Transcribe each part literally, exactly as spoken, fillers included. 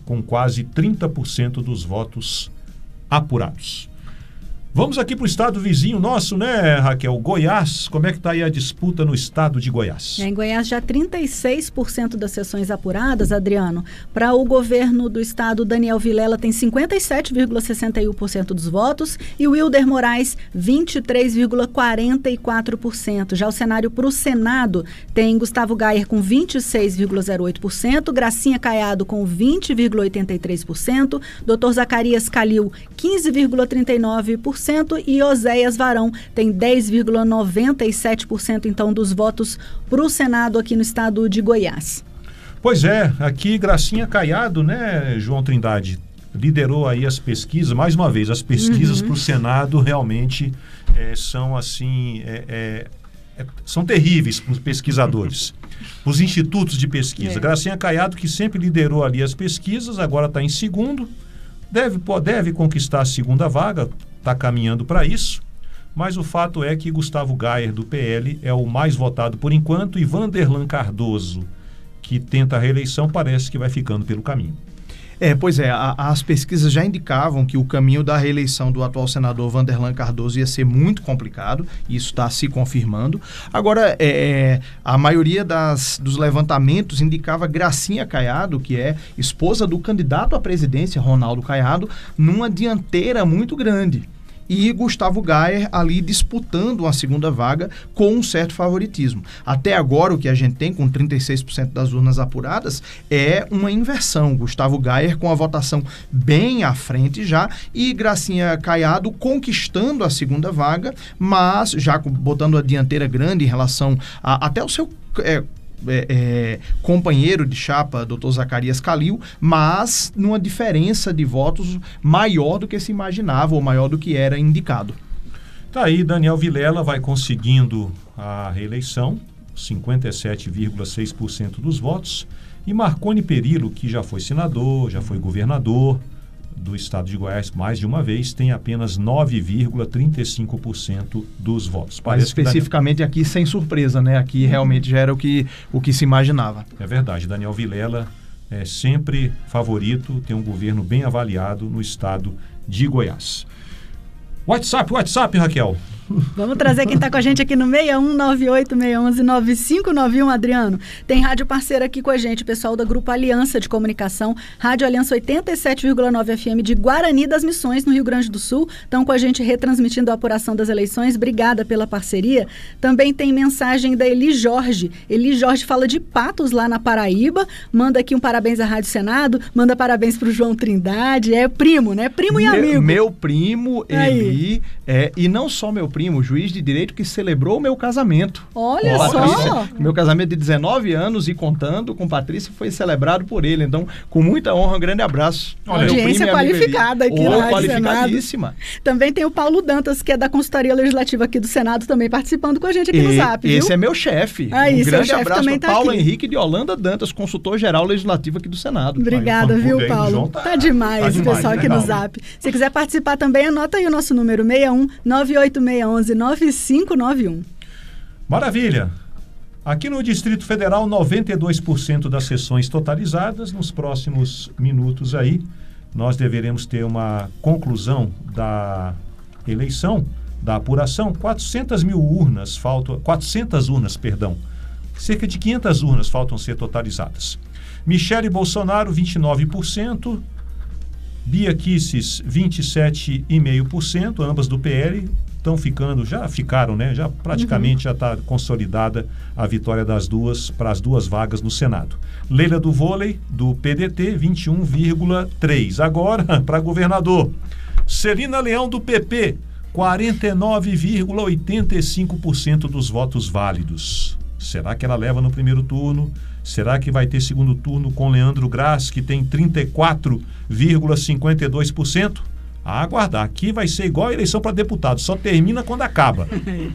com quase trinta por cento dos votos apurados. Vamos aqui para o estado vizinho nosso, né, Raquel? Goiás, como é que está aí a disputa no estado de Goiás? É, em Goiás, já trinta e seis por cento das sessões apuradas, Adriano. Para o governo do estado, Daniel Vilela tem cinquenta e sete vírgula sessenta e um por cento dos votos e o Wilder Moraes, vinte e três vírgula quarenta e quatro por cento. Já o cenário para o Senado tem Gustavo Gayer com vinte e seis vírgula zero oito por cento, Gracinha Caiado com vinte vírgula oitenta e três por cento, doutor Zacarias Calil, quinze vírgula trinta e nove por cento, e Oséias Varão tem dez vírgula noventa e sete por cento então dos votos para o Senado aqui no estado de Goiás. Pois é, aqui Gracinha Caiado, né, João Trindade, liderou aí as pesquisas, mais uma vez, as pesquisas uhum. para o Senado realmente é, são assim, é, é, é, são terríveis para os pesquisadores, os institutos de pesquisa. É. Gracinha Caiado, que sempre liderou ali as pesquisas, agora está em segundo, deve, deve conquistar a segunda vaga, está caminhando para isso, mas o fato é que Gustavo Gayer, do P L, é o mais votado por enquanto, e Vanderlan Cardoso, que tenta a reeleição, parece que vai ficando pelo caminho. É, pois é, a, as pesquisas já indicavam que o caminho da reeleição do atual senador Vanderlan Cardoso ia ser muito complicado, e isso está se confirmando. Agora, é, a maioria das, dos levantamentos indicava Gracinha Caiado, que é esposa do candidato à presidência, Ronaldo Caiado, numa dianteira muito grande. E Gustavo Gayer ali disputando uma segunda vaga com um certo favoritismo. Até agora, o que a gente tem com trinta e seis por cento das urnas apuradas é uma inversão. Gustavo Gayer com a votação bem à frente já e Gracinha Caiado conquistando a segunda vaga, mas já botando a dianteira grande em relação a, até o seu... É, É, é, companheiro de chapa, doutor Zacarias Calil, mas numa diferença de votos maior do que se imaginava ou maior do que era indicado. Tá aí, Daniel Vilela vai conseguindo a reeleição, cinquenta e sete vírgula seis por cento dos votos, e Marconi Perillo, que já foi senador, já foi governador do estado de Goiás mais de uma vez, tem apenas nove vírgula trinta e cinco por cento dos votos. Mas especificamente Daniel... aqui sem surpresa, né? Aqui realmente já era o que, o que se imaginava. É verdade, Daniel Vilela é sempre favorito, tem um governo bem avaliado no estado de Goiás. WhatsApp, WhatsApp, Raquel. Vamos trazer quem está com a gente aqui no seis um nove oito seis um um nove cinco nove um, Adriano. Tem rádio parceira aqui com a gente, pessoal da Grupo Aliança de Comunicação, Rádio Aliança oitenta e sete vírgula nove F M de Guarani das Missões, no Rio Grande do Sul. Estão com a gente retransmitindo a apuração das eleições. Obrigada pela parceria. Também tem mensagem da Eli Jorge. Eli Jorge fala de Patos, lá na Paraíba. Manda aqui um parabéns à Rádio Senado. Manda parabéns para o João Trindade. É primo, né? Primo e amigo. Meu, meu primo, Eli, é, e não só meu primo, juiz de direito que celebrou o meu casamento. Olha só! Patrícia, meu casamento de dezenove anos e contando com Patrícia foi celebrado por ele. Então, com muita honra, um grande abraço. Olha, audiência qualificada aqui na Rádio qualificadíssima. Senado. Também tem o Paulo Dantas, que é da Consultoria Legislativa aqui do Senado, também participando com a gente aqui e, no Zap, Esse viu? é meu chefe. Aí, um grande chefe abraço para tá Paulo aqui. Henrique de Holanda Dantas, consultor-geral legislativo aqui do Senado. Obrigada, Aí, viu, bem, Paulo? tá, tá demais tá o demais, pessoal aqui legal. no Zap. Se quiser participar também, anota aí o nosso número, seis um nove oito seis um nove cinco nove um. Maravilha! Aqui no Distrito Federal, noventa e dois por cento das sessões totalizadas. Nos próximos minutos aí, nós deveremos ter uma conclusão da eleição, da apuração. quatrocentas mil urnas faltam, quatrocentas urnas, perdão, cerca de quinhentas urnas faltam ser totalizadas. Michele Bolsonaro, vinte e nove por cento, Bia Kicis, vinte e sete vírgula cinco por cento, ambas do P L, estão ficando, já ficaram, né? Já praticamente uhum. já está consolidada a vitória das duas para as duas vagas no Senado. Leila do Vôlei, do P D T, vinte e um vírgula três por cento. Agora, para governador, Celina Leão, do P P, quarenta e nove vírgula oitenta e cinco por cento dos votos válidos. Será que ela leva no primeiro turno? Será que vai ter segundo turno com Leandro Graz, que tem trinta e quatro vírgula cinquenta e dois por cento? A aguardar. Aqui vai ser igual a eleição para deputado, só termina quando acaba.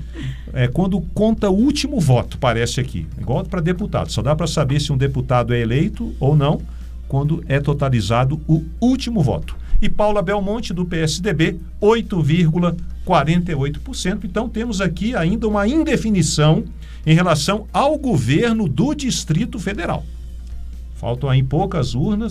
É quando conta o último voto, parece aqui. Igual para deputado. Só dá para saber se um deputado é eleito ou não quando é totalizado o último voto. E Paula Belmonte, do P S D B, oito vírgula quarenta e oito por cento. Então temos aqui ainda uma indefinição em relação ao governo do Distrito Federal. Faltam aí poucas urnas.